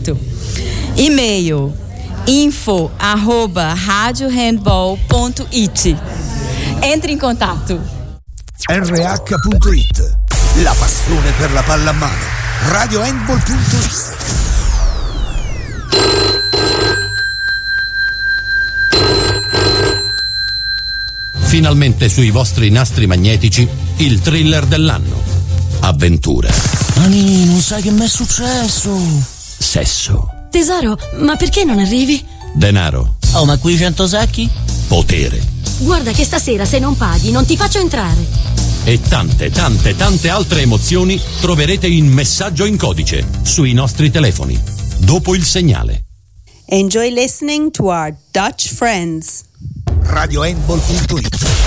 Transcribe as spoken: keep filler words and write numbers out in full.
Perfetto. E-mail info arroba radiohandball ponto it. Entri in contatto. R H punto it. La passione per la pallamano. radiohandball punto it. Finalmente sui vostri nastri magnetici il thriller dell'anno. Avventura. Ani, non sai che mi è successo? Sesso. Tesoro, ma perché non arrivi? Denaro. Oh, ma qui cento sacchi? Potere. Guarda che stasera se non paghi non ti faccio entrare. E tante, tante, tante altre emozioni troverete in messaggio in codice sui nostri telefoni. Dopo il segnale. Enjoy listening to our Dutch friends. radiohandball punto it.